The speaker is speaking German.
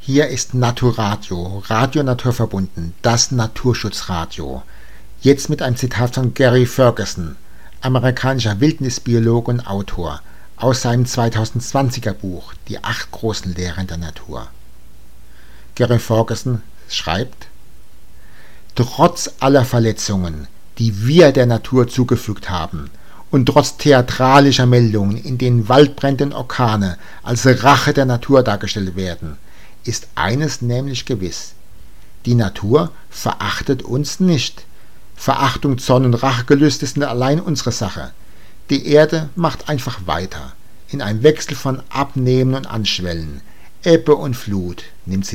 Hier ist Naturadio, Radio Naturverbunden, das Naturschutzradio. Jetzt mit einem Zitat von Gary Ferguson, amerikanischer Wildnisbiologe und Autor, aus seinem 2020er Buch Die 8 großen Lehren der Natur. Gary Ferguson schreibt: Trotz aller Verletzungen, die wir der Natur zugefügt haben, und trotz theatralischer Meldungen, in denen Waldbrände und Orkane als Rache der Natur dargestellt werden, ist eines nämlich gewiss: Die Natur verachtet uns nicht. Verachtung, Zorn und Rachegelüste sind allein unsere Sache. Die Erde macht einfach weiter, in einem Wechsel von Abnehmen und Anschwellen. Ebbe und Flut nimmt